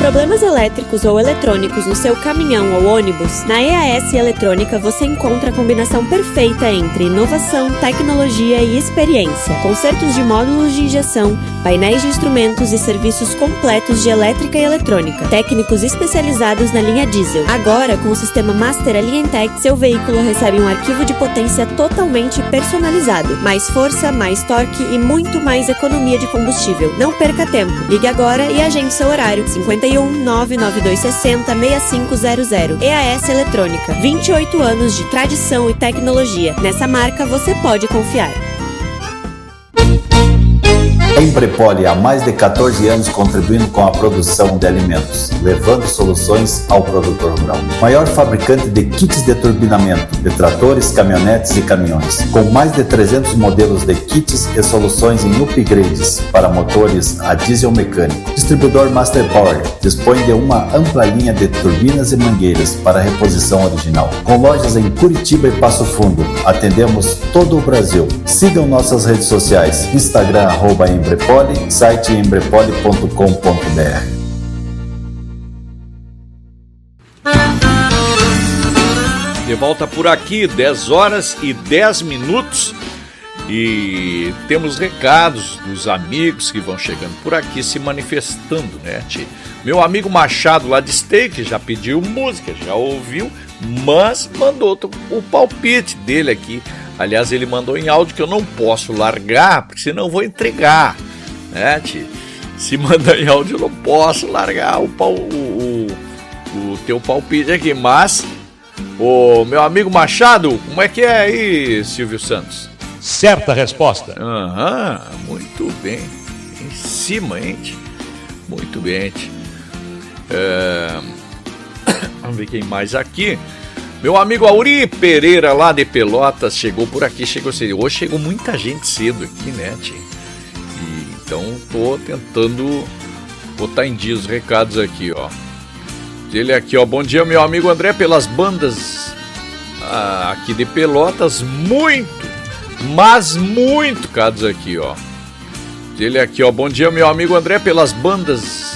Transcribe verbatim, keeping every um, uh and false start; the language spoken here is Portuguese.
problemas elétricos ou eletrônicos no seu caminhão ou ônibus, na E A S Eletrônica você encontra a combinação perfeita entre inovação, tecnologia e experiência. Consertos de módulos de injeção, painéis de instrumentos e serviços completos de elétrica e eletrônica. Técnicos especializados na linha diesel. Agora, com o sistema Master Alientech, seu veículo recebe um arquivo de potência totalmente personalizado. Mais força, mais torque e muito mais economia de combustível. Não perca tempo. Ligue agora e agende seu horário. cinquenta e um, nove nove dois seis zero, seis cinco zero zero. E A S Eletrônica. vinte e oito anos de tradição e tecnologia. Nessa marca você pode confiar. A Embrepoli há mais de catorze anos contribuindo com a produção de alimentos, levando soluções ao produtor rural. Maior fabricante de kits de turbinamento, de tratores, caminhonetes e caminhões, com mais de trezentos modelos de kits e soluções em upgrades para motores a diesel mecânico. Distribuidor Master Power dispõe de uma ampla linha de turbinas e mangueiras para reposição original. Com lojas em Curitiba e Passo Fundo, atendemos todo o Brasil. Sigam nossas redes sociais, Instagram, arroba Embrepoli, site embrepoli ponto com ponto b r. De volta por aqui, dez horas e dez minutos, e temos recados dos amigos que vão chegando por aqui se manifestando, né, tia? Meu amigo Machado lá de Steak já pediu música, já ouviu, mas mandou o palpite dele aqui. Aliás, ele mandou em áudio que eu não posso largar, porque senão eu vou entregar, né, tia? Se mandar em áudio eu não posso largar o, pau, o, o, o teu palpite aqui, mas o meu amigo Machado, como é que é aí, Silvio Santos? Certa resposta. Aham, muito bem. Em cima, hein? Muito bem. É... Vamos ver quem mais aqui. Meu amigo Auri Pereira, lá de Pelotas, chegou por aqui. Chegou cedo. Hoje chegou muita gente cedo aqui, né, tia? E, então, tô tentando botar em dia os recados aqui, ó. Ele aqui, ó. Bom dia, meu amigo André, pelas bandas ah, aqui de Pelotas. Muito, mas muito recados aqui, ó. Ele aqui, ó. Bom dia, meu amigo André, pelas bandas